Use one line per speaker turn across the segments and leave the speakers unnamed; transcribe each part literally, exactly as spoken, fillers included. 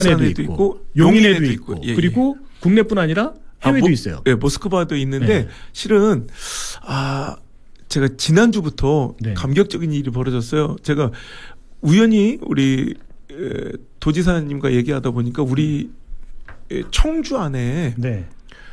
부산에도 있고, 있고 용인에도 있고, 있고.
예, 그리고 예. 국내뿐 아니라 해외도
아, 모,
있어요.
예, 모스크바도 있는데 네. 실은 아 제가 지난주부터 네. 감격적인 일이 벌어졌어요. 제가 우연히 우리 도지사님과 얘기하다 보니까 우리 청주 안에 네.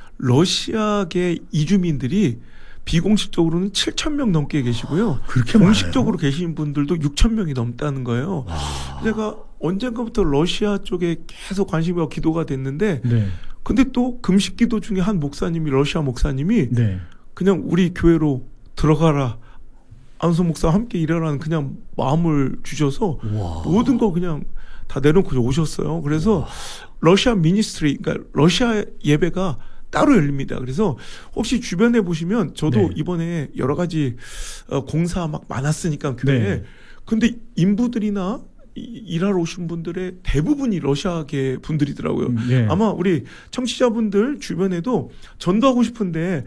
러시아계 이주민들이 비공식적으로는 칠천 명 넘게 계시고요.
그렇게
공식적으로
많아요?
계신 분들도 육천 명이 넘다는 거예요. 와. 제가 언젠가부터 러시아 쪽에 계속 관심이 기도가 됐는데 네. 근데 또 금식 기도 중에 한 목사님이 러시아 목사님이 네. 그냥 우리 교회로 들어가라. 안소 목사와 함께 일하라는 그냥 마음을 주셔서 와. 모든 거 그냥 다 내놓고 오셨어요. 그래서 와. 러시아 미니스트리, 그러니까 러시아 예배가 따로 열립니다. 그래서 혹시 주변에 보시면 저도 네. 이번에 여러 가지 공사 막 많았으니까 교회에 네. 근데 인부들이나 일하러 오신 분들의 대부분이 러시아계 분들이더라고요. 네. 아마 우리 청취자분들 주변에도 전도하고 싶은데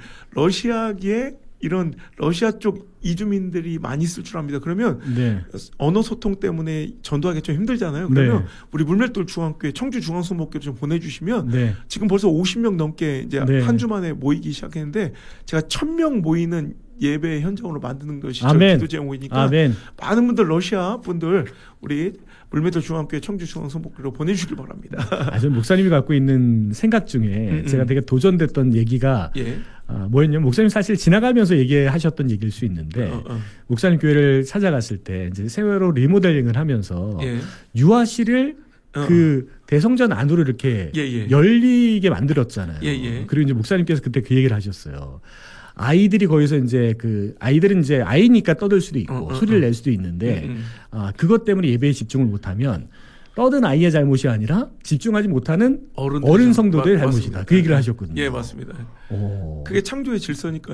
러시아계 이런 러시아 쪽 이주민들이 많이 있을 줄 압니다. 그러면 네. 언어 소통 때문에 전도하기 좀 힘들잖아요. 그러면 네. 우리 물맷돌 중앙교회 청주 중앙수목교를 좀 보내주시면 네. 지금 벌써 오십 명 넘게 이제 네. 한 주 만에 모이기 시작했는데 제가 천 명 모이는 예배 현장으로 만드는 것이 저 기도 제목이니까 아멘. 많은 분들 러시아 분들 우리 물맷돌 중앙교회 청주 중앙수목교로 보내주시길 바랍니다.
아, 전 목사님이 갖고 있는 생각 중에 음, 음. 제가 되게 도전됐던 얘기가 예. 아, 뭐였냐면 목사님 사실 지나가면서 얘기하셨던 얘기일 수 있는데 어, 어. 목사님 교회를 찾아갔을 때 이제 세월호 리모델링을 하면서 예. 유아실을 어, 그 대성전 안으로 이렇게 예, 예. 열리게 만들었잖아요. 예, 예. 그리고 이제 목사님께서 그때 그 얘기를 하셨어요. 아이들이 거기서 이제 그 아이들은 이제 아이니까 떠들 수도 있고 어, 어, 소리를 낼 수도 있는데 음, 음. 아, 그것 때문에 예배에 집중을 못하면 떠든 아이의 잘못이 아니라 집중하지 못하는 어른 성도들의 잘못이다. 맞습니다. 그 얘기를 하셨거든요.
예, 맞습니다.
오.
그게 창조의 질서니까요.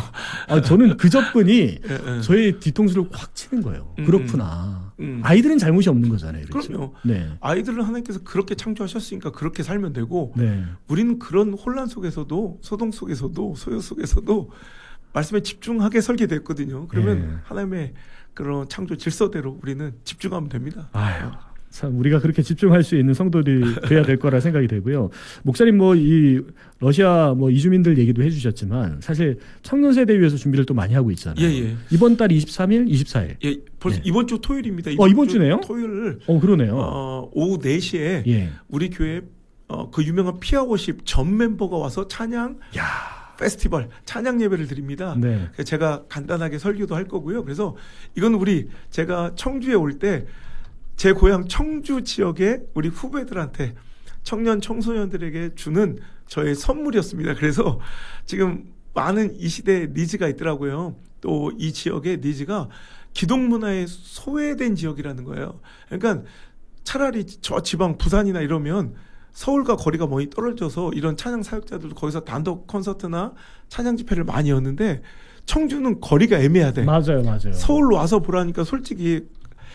아, 저는 그 접근이 예, 예. 저의 뒤통수를 확 치는 거예요. 음, 그렇구나. 음. 아이들은 잘못이 없는 거잖아요. 그렇죠?
그럼요.
네.
아이들을 하나님께서 그렇게 창조하셨으니까 그렇게 살면 되고
네.
우리는 그런 혼란 속에서도 소동 속에서도 소요 속에서도 말씀에 집중하게 설계됐거든요. 그러면 네. 하나님의 그런 창조 질서대로 우리는 집중하면 됩니다.
아유. 참 우리가 그렇게 집중할 수 있는 성도들이 돼야 될 거라 생각이 되고요. 목사님 뭐 이 러시아 뭐 이주민들 얘기도 해주셨지만 사실 청년 세대 위해서 준비를 또 많이 하고 있잖아요.
예, 예.
이번 달 이십삼 일, 이십사 일.
예, 벌써 예. 이번 주 토요일입니다.
이번 어, 이번 주 주네요?
토요일.
어, 그러네요.
어, 오후 네 시에
예.
우리 교회 어, 그 유명한 피아워십 전 멤버가 와서 찬양.
야.
페스티벌 찬양 예배를 드립니다.
네.
제가 간단하게 설교도 할 거고요. 그래서 이건 우리 제가 청주에 올 때 제 고향 청주 지역의 우리 후배들한테 청년 청소년들에게 주는 저의 선물이었습니다. 그래서 지금 많은 이 시대에 니즈가 있더라고요. 또 이 지역의 니즈가 기독 문화에 소외된 지역이라는 거예요. 그러니까 차라리 저 지방 부산이나 이러면 서울과 거리가 많이 떨어져서 이런 찬양 사역자들도 거기서 단독 콘서트나 찬양 집회를 많이 였는데 청주는 거리가 애매하대.
맞아요, 맞아요.
서울로 와서 보라니까 솔직히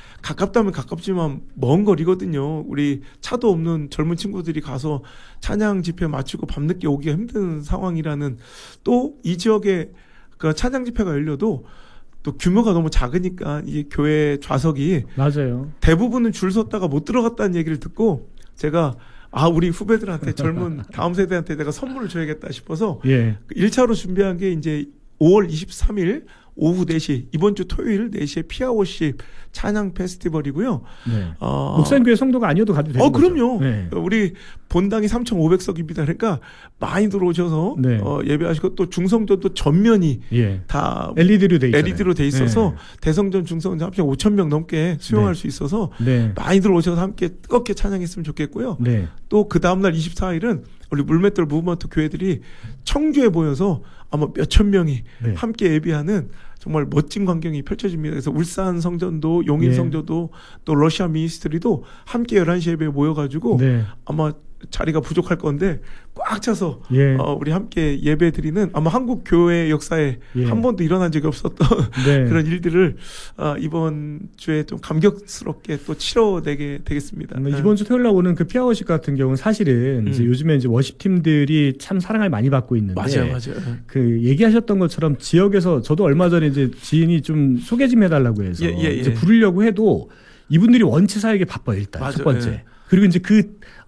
가깝다면 가깝지만 먼 거리거든요. 우리 차도 없는 젊은 친구들이 가서 찬양 집회 마치고 밤늦게 오기가 힘든 상황이라는 또 이 지역에 그 찬양 집회가 열려도 또 규모가 너무 작으니까 이 교회 좌석이
맞아요.
대부분은 줄 섰다가 못 들어갔다는 얘기를 듣고 제가 아, 우리 후배들한테 젊은 다음 세대한테 내가 선물을 줘야겠다 싶어서
예.
일 차로 준비한 게 이제 오월 이십삼일 오후 네 시 이번 주 토요일 네 시에 피아워십 찬양 페스티벌이고요.
네. 어, 목사님 교회 성도가 아니어도 가도 되는
어,
거죠?
그럼요.
네.
우리 본당이 삼천오백 석입니다. 그러니까 많이 들어오셔서 네. 어, 예배하시고 또 중성전도 전면이
예.
다
엘이디로 돼 있잖아요.
엘이디로 돼 있어서
네.
대성전 중성전 합쳐 오천 명 넘게 수용할
네.
수 있어서
네.
많이 들어오셔서 함께 뜨겁게 찬양했으면 좋겠고요.
네.
또 그 다음 날 이십사일은 우리 물맷돌 무브먼트 교회들이 청주에 모여서 아마 몇천 명이 네. 함께 예배하는 정말 멋진 광경이 펼쳐집니다. 그래서 울산 성전도 용인 네. 성전도 또 러시아 미니스트리도 함께 열한 시 예배에 모여가지고 네. 아마 자리가 부족할 건데 꽉 차서 예. 어, 우리 함께 예배 드리는 아마 한국 교회 역사에 예. 한 번도 일어난 적이 없었던 네. 그런 일들을 어, 이번 주에 좀 감격스럽게 또 치러내게 되겠습니다.
네. 이번 주 토요일 날 오는 그 피아워십 같은 경우는 사실은 음. 이제 요즘에 이제 워십 팀들이 참 사랑을 많이 받고 있는데
맞아요, 맞아요.
그 얘기하셨던 것처럼 지역에서 저도 얼마 전에 이제 지인이 좀 소개 좀 해달라고 해서
예, 예, 예.
이제 부르려고 해도 이분들이 원체 사역에 바빠요. 일단
맞아요.
첫 번째.
예.
그리고 이제 그